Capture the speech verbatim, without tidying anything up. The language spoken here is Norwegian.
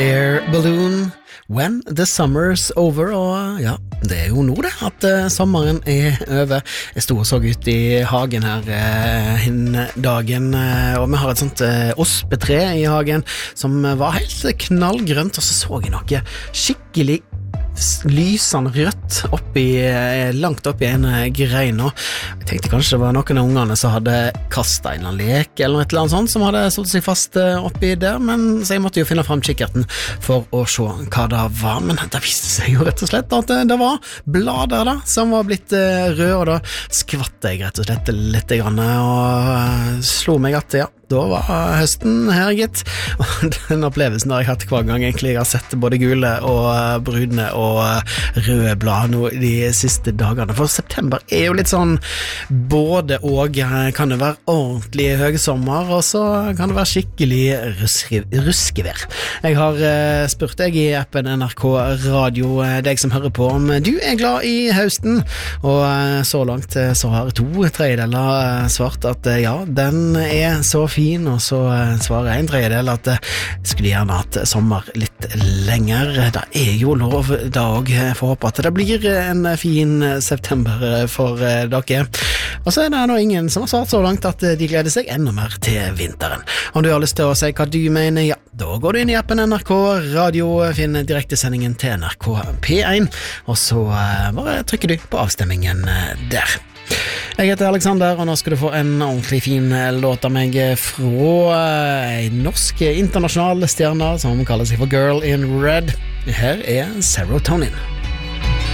Air Balloon, When the Summer's Over. Og ja, det er jo nå det at uh, sommeren er over. Jeg stod og så ut i hagen her uh, en dagen, uh, og vi har et sånt uh, ospetre i hagen som var helt knallgrønt, og så så jeg noe skikkelig lysende rødt oppi, langt oppi en grein. Og jeg tenkte kanskje det var noen av ungene som hadde kastet en eller annen lek eller et eller annet sånt som hadde satt seg fast oppi der, men så jeg måtte jo finne frem kikkerten for å se hva det var. Men det viste seg jo rett og slett at det var blader da, som var blitt røde, og da skvatt jeg rett og slett litt grann, og slo meg at ja, da var høsten her, gitt. Og den opplevelsen har jeg hatt hver gang egentlig jeg har sett både gule og brune og røde blad nå de siste dagene. For september er jo litt sånn både og, kan det være ordentlig høgsommer, og så kan det være skikkelig ruske, ruskevær. Jeg har spurt deg i appen N R K Radio, deg som hører på, om du er glad i høsten, og så langt så har to tredjedeler svart at ja, den er så fin, og så svarer en tredjedel at jeg skulle gjerne hatt sommer litt lenger. Det er jo lov da, og jeg får håpe at det blir en fin september for dere. Og så er det nå ingen som har svart så langt at de gleder seg enda mer til vinteren. Om du har lyst til å si hva du mener, ja, da går du inn i appen N R K Radio, finner direktesendingen til N R K P én, og så bare trykker du på avstemmingen der. Jeg heter Alexander, og nå skal du få en ordentlig fin låt av meg fra en norsk internasjonal stjerne som kaller seg for Girl in Red. Her er Serotonin.